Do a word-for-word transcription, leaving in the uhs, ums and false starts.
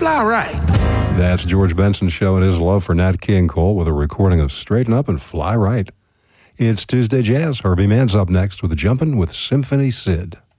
fly right. That's George Benson showing his love for Nat King Cole with a recording of Straighten Up and Fly Right. It's Tuesday Jazz. Herbie Mann's up next with Jumpin' with Symphony Sid.